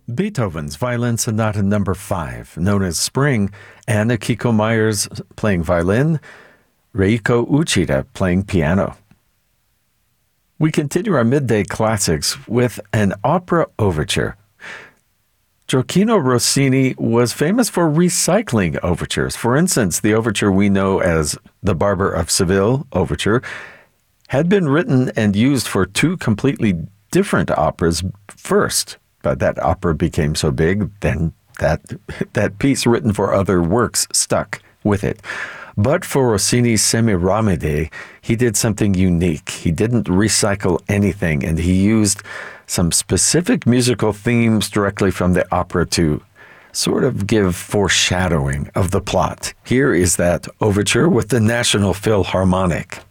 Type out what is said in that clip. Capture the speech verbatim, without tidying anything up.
Beethoven's Violin Sonata Number five, known as Spring, and Akiko Myers playing violin, Reiko Uchida playing piano. We continue our midday classics with an opera overture. Gioacchino Rossini was famous for recycling overtures. For instance, the overture we know as The Barber of Seville overture had been written and used for two completely different operas first, but that opera became so big, then that that piece written for other works stuck with it. But for Rossini's Semiramide, he did something unique. He didn't recycle anything, and he used some specific musical themes directly from the opera to sort of give foreshadowing of the plot. Here is that overture with the National Philharmonic.